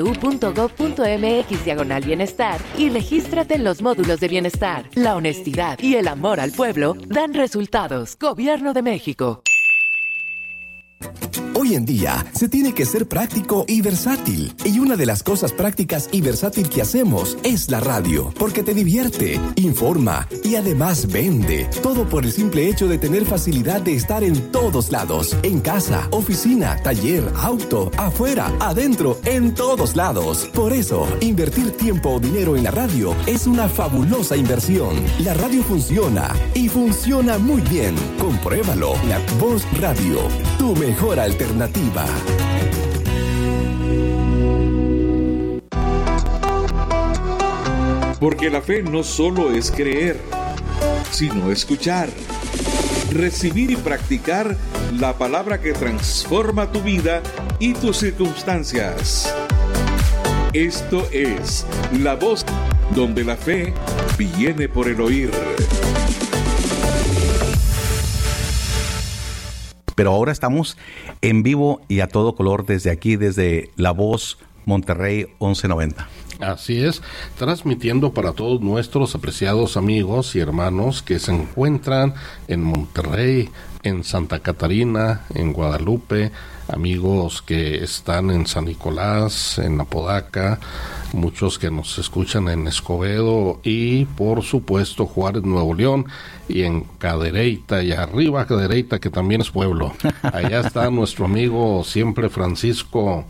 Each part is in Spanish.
www.gov.mx/bienestar y regístrate en los módulos de bienestar. La honestidad y el amor al pueblo dan resultados. Gobierno de México. Hoy en día se tiene que ser práctico y versátil. Y una de las cosas prácticas y versátil que hacemos es la radio, porque te divierte, informa y además vende. Todo por el simple hecho de tener facilidad de estar en todos lados. En casa, oficina, taller, auto, afuera, adentro, en todos lados. Por eso, invertir tiempo o dinero en la radio es una fabulosa inversión. La radio funciona y funciona muy bien. Compruébalo. La Voz Radio, tu mejor alternativa. Porque la fe no solo es creer, sino escuchar, recibir y practicar la palabra que transforma tu vida y tus circunstancias. Esto es La Voz, donde la fe viene por el oír. Pero ahora estamos en vivo y a todo color desde aquí, desde La Voz Monterrey 1190. Así es, transmitiendo para todos nuestros apreciados amigos y hermanos que se encuentran en Monterrey, en Santa Catarina, en Guadalupe, amigos que están en San Nicolás, en Apodaca, muchos que nos escuchan en Escobedo y por supuesto Juárez, Nuevo León, y en Cadereyta y arriba Cadereyta, que también es pueblo. Allá está nuestro amigo siempre Francisco,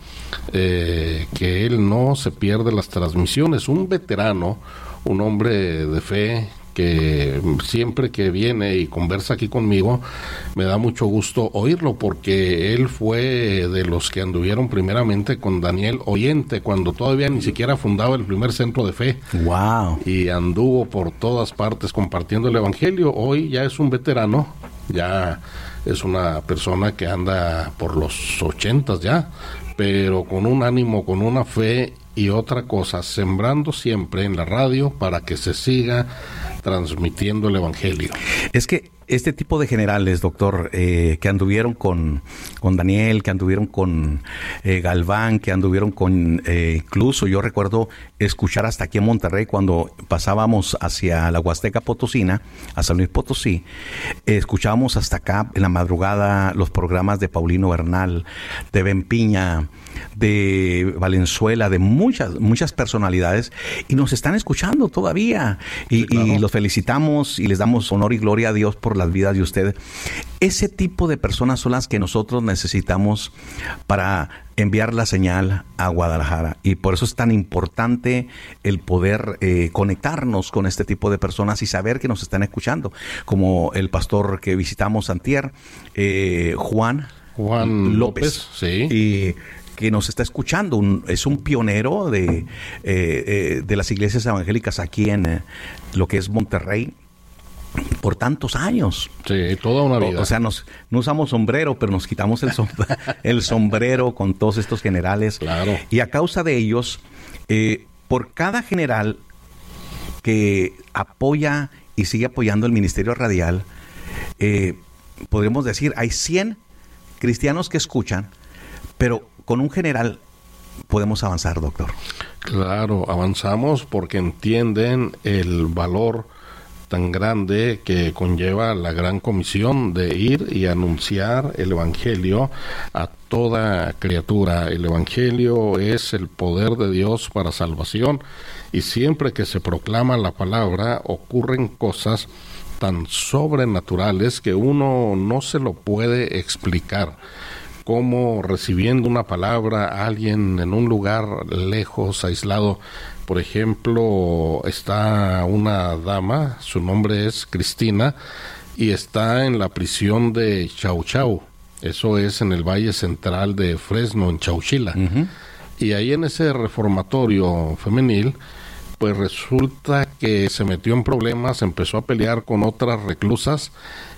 que él no se pierde las transmisiones, un veterano, un hombre de fe, que siempre que viene y conversa aquí conmigo me da mucho gusto oírlo, porque él fue de los que anduvieron primeramente con Daniel Oyente cuando todavía ni siquiera fundaba el primer centro de fe. Wow. Y anduvo por todas partes compartiendo el evangelio. Hoy ya es un veterano, ya es una persona que anda por los 80 ya, pero con un ánimo, con una fe y otra cosa, sembrando siempre en la radio para que se siga transmitiendo el evangelio. Es que este tipo de generales, doctor, que anduvieron con Daniel, que anduvieron con Galván, que anduvieron con, incluso yo recuerdo escuchar hasta aquí en Monterrey cuando pasábamos hacia la Huasteca Potosina, a San Luis Potosí, escuchábamos hasta acá en la madrugada los programas de Paulino Bernal, de Ben Piña, de Valenzuela, de muchas personalidades, y nos están escuchando todavía, y, claro, y los felicitamos y les damos honor y gloria a Dios por las vidas de ustedes. Ese tipo de personas son las que nosotros necesitamos para enviar la señal a Guadalajara, y por eso es tan importante el poder conectarnos con este tipo de personas y saber que nos están escuchando, como el pastor que visitamos antier, Juan López, sí, y que nos está escuchando, es un pionero de las iglesias evangélicas aquí en lo que es Monterrey por tantos años. Sí, toda una vida. O sea, no usamos sombrero, pero nos quitamos el sombrero con todos estos generales. Claro. Y a causa de ellos, por cada general que apoya y sigue apoyando el ministerio radial, podríamos decir, hay 100 cristianos que escuchan, pero con un general podemos avanzar, doctor. Claro, avanzamos porque entienden el valor tan grande que conlleva la gran comisión de ir y anunciar el evangelio a toda criatura. El evangelio es el poder de Dios para salvación, y siempre que se proclama la palabra ocurren cosas tan sobrenaturales que uno no se lo puede explicar. Como recibiendo una palabra a alguien en un lugar lejos, aislado. Por ejemplo, está una dama, su nombre es Cristina, y está en la prisión de Chau Chau. Eso es en el Valle Central de Fresno, en Chauchila. Uh-huh. Y ahí en ese reformatorio femenil, pues resulta que se metió en problemas, empezó a pelear con otras reclusas,